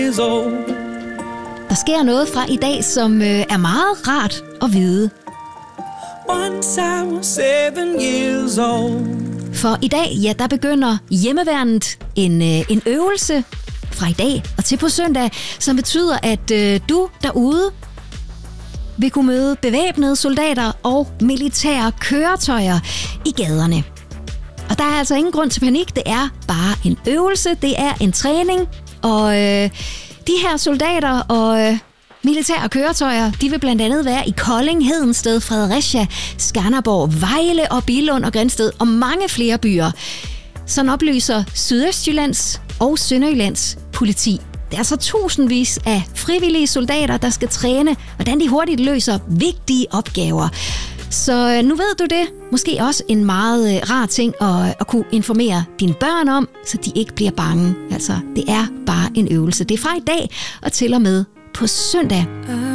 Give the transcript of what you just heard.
Der sker noget fra i dag, som er meget rart at vide. For i dag, ja, der begynder hjemmeværnet en øvelse fra i dag og til på søndag, som betyder, at du derude vil kunne møde bevæbnede soldater og militære køretøjer i gaderne. Og der er altså ingen grund til panik, det er bare en øvelse, det er en træning, og de her soldater og militære køretøjer, de vil blandt andet være i Kolding, Hedensted, Fredericia, Skanderborg, Vejle og Billund og Grindsted og mange flere byer. Sådan oplyser Sydøstjyllands og Sønderjyllands politi. Det er altså tusindvis af frivillige soldater, der skal træne, hvordan de hurtigt løser vigtige opgaver. Så nu ved du det. Måske også en meget rar ting at kunne informere dine børn om, så de ikke bliver bange. Altså, det er bare en øvelse. Det er fra i dag og til og med på søndag.